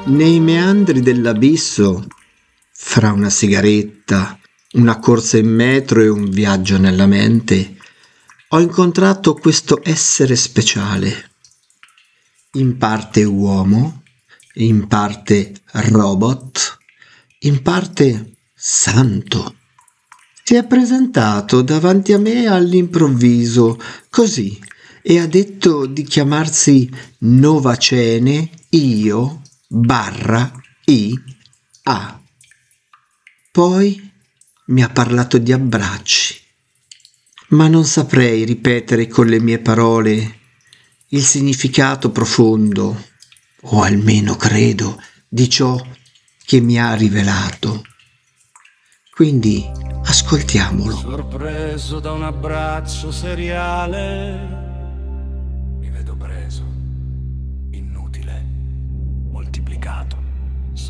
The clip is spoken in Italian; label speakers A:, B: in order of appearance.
A: Nei meandri dell'abisso, fra una sigaretta, una corsa in metro e un viaggio nella mente, ho incontrato questo essere speciale, in parte uomo, in parte robot, in parte santo. Si è presentato davanti a me all'improvviso, così, e ha detto di chiamarsi Novacene Io barra I A. Poi mi ha parlato di abbracci, ma non saprei ripetere con le mie parole il significato profondo, o almeno credo, di ciò che mi ha rivelato. Quindi ascoltiamolo.
B: Sorpreso da un abbraccio seriale,